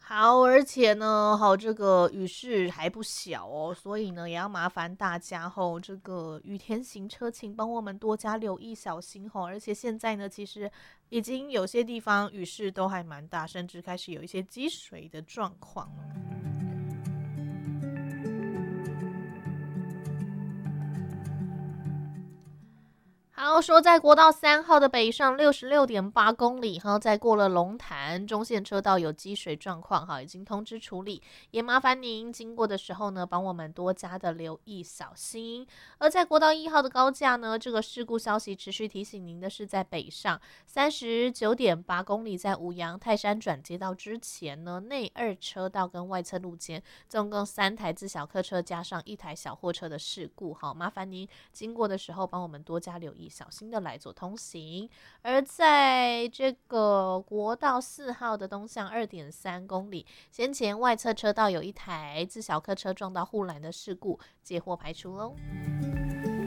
好，而且呢，这个雨势还不小哦，所以呢，也要麻烦大家这个雨天行车，请帮我们多加留意小心而且现在呢，其实已经有些地方雨势都还蛮大，甚至开始有一些积水的状况了。好，说在国道3号的北上66.8公里，再过了龙潭中线车道有积水状况，已经通知处理，也麻烦您经过的时候呢，帮我们多加的留意小心。而在国道1号的高架呢，这个事故消息持续提醒您的是，在北上39.8公里，在五羊泰山转接道之前呢，内二车道跟外侧路肩，总共3台自小客车加上1台小货车的事故，麻烦您经过的时候帮我们多加留意，小心的来做通行。而在这个国道4号的东向2.3公里，先前外侧车道有1台自小客车撞到护栏的事故，接获排除喽。